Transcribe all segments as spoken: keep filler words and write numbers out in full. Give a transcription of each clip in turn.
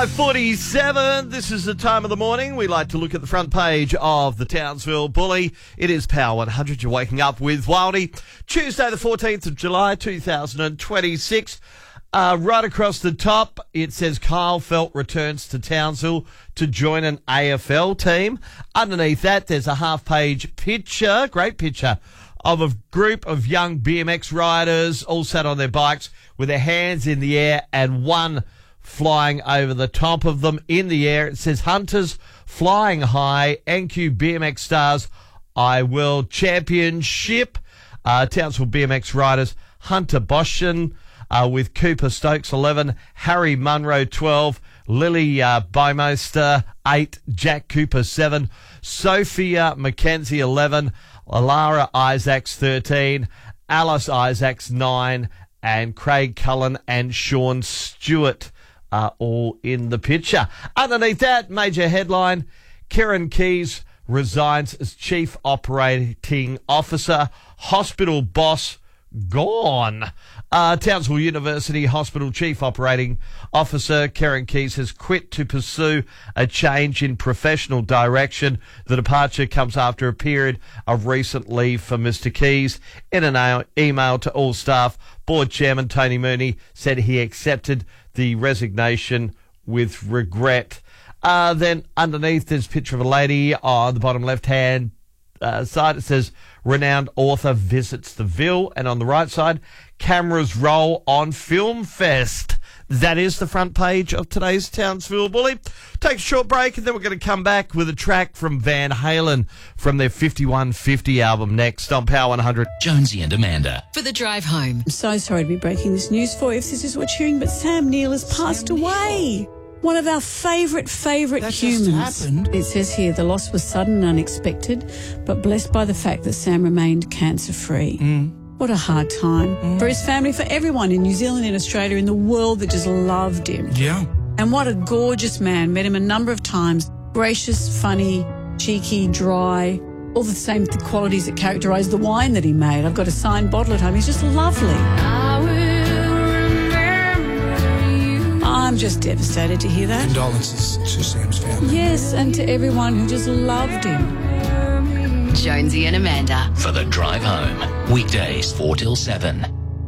forty-seven, this is the time of the morning. We like to look at the front page of the Townsville Bully. It is Power one hundred. You're waking up with Wildy. Tuesday the fourteenth of July, two thousand twenty-six. Uh, right across the top, it says Kyle Felt returns to Townsville to join an A F L team. Underneath that, there's a half-page picture, great picture, of a group of young B M X riders all sat on their bikes with their hands in the air and one flying over the top of them in the air. It says Hunters Flying High, N Q B M X Stars I World Championship. Uh, Townsville B M X riders Hunter Boshin uh, with Cooper Stokes eleven, Harry Munro twelve, Lily uh, Bymoster eight, Jack Cooper seven, Sophia McKenzie eleven, Alara Isaacs thirteen, Alice Isaacs nine, and Craig Cullen and Sean Stewart are all in the picture. Underneath that, major headline, Karen Keys resigns as Chief Operating Officer, hospital boss gone. Uh, Townsville University Hospital Chief Operating Officer Karen Keys has quit to pursue a change in professional direction. The departure comes after a period of recent leave for Mister Keys. In an email to all staff, Board Chairman Tony Mooney said he accepted the resignation with regret. Uh, then underneath, there's a picture of a lady on the bottom left-hand uh, side. It says, renowned author visits the Ville. And on the right side, cameras roll on Film Fest. That is the front page of today's Townsville Bully. Take a short break, and then we're going to come back with a track from Van Halen from their fifty-one fifty album next on Power one hundred. Jonesy and Amanda. For the drive home. I'm so sorry to be breaking this news for you if this is what you're hearing, but Sam Neill has passed Sam away. Neill. One of our favourite, favourite that humans. Just happened. It says here, the loss was sudden and unexpected, but blessed by the fact that Sam remained cancer-free. Mm. What a hard time. Mm. For his family, for everyone in New Zealand, in Australia, in the world that just loved him. Yeah. And what a gorgeous man. Met him a number of times. Gracious, funny, cheeky, dry, all the same qualities that characterise the wine that he made. I've got a signed bottle at home. He's just lovely. I will remember you. I'm just devastated to hear that. Condolences to Sam's family. Yes, and to everyone who just loved him. Jonesy and Amanda. For the drive home. Weekdays four till seven.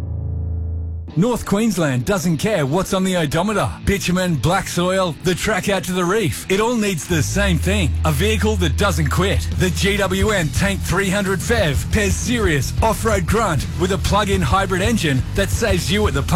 North Queensland doesn't care what's on the odometer. Bitumen, black soil, the track out to the reef. It all needs the same thing. A vehicle that doesn't quit. The G W N Tank three hundred F E V pairs serious off-road grunt with a plug-in hybrid engine that saves you at the pump.